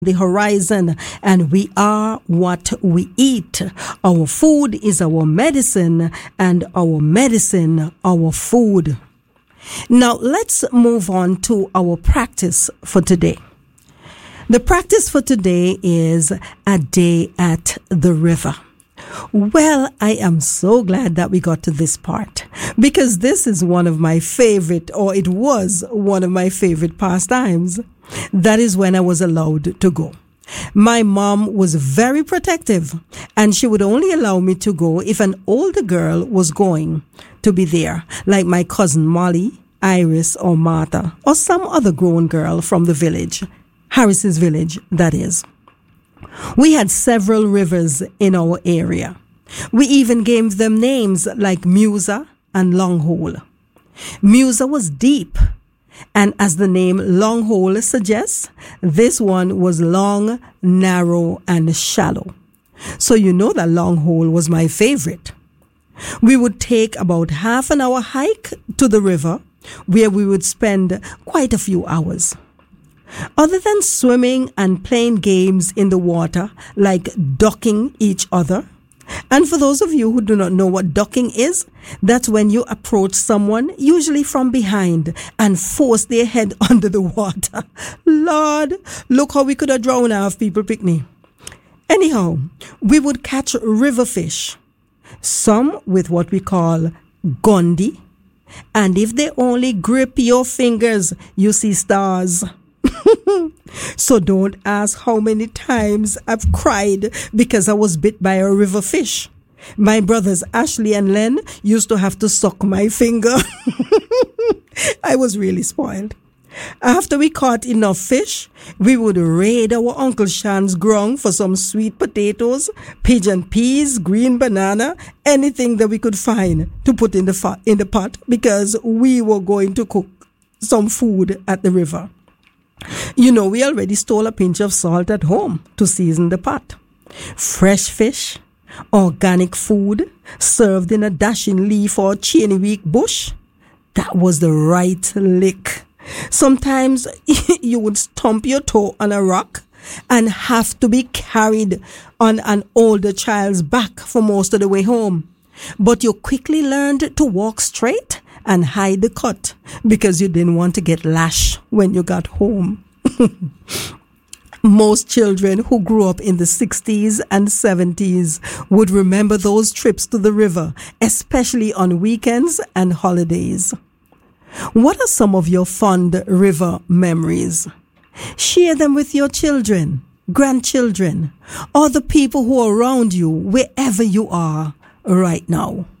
the horizon, and we are what we eat. Our food is our medicine, and our medicine our food. Now let's move on to our practice for today. The practice for today is a day at the river. Well, I am so glad that we got to this part, because this is one of my favorite, or it was one of my favorite pastimes. That is when I was allowed to go. My mom was very protective, and she would only allow me to go if an older girl was going to be there, like my cousin Molly, Iris, or Martha, or some other grown girl from the village, Harris's village, that is. We had several rivers in our area. We even gave them names like Musa and Longhole. Musa was deep, and as the name Longhole suggests, this one was long, narrow, and shallow. So you know that Longhole was my favorite. We would take about half an hour hike to the river, where we would spend quite a few hours. Other than swimming and playing games in the water, like ducking each other, and for those of you who do not know what ducking is, that's when you approach someone, usually from behind, and force their head under the water. Lord, look how we could have drowned our people picnic. Anyhow, we would catch river fish, some with what we call gondi, and if they only grip your fingers, you see stars. So don't ask how many times I've cried because I was bit by a river fish. My brothers Ashley and Len used to have to suck my finger. I was really spoiled. After we caught enough fish, we would raid our Uncle Shan's ground for some sweet potatoes, pigeon peas, green banana, anything that we could find to put in the pot, because we were going to cook some food at the river. You know, we already stole a pinch of salt at home to season the pot. Fresh fish, organic food, served in a dashing leaf or chainy-weak bush. That was the right lick. Sometimes you would stump your toe on a rock and have to be carried on an older child's back for most of the way home. But you quickly learned to walk straight and hide the cut because you didn't want to get lashed when you got home. Most children who grew up in the 60s and 70s would remember those trips to the river, especially on weekends and holidays. What are some of your fond river memories? Share them with your children, grandchildren, or the people who are around you wherever you are right now.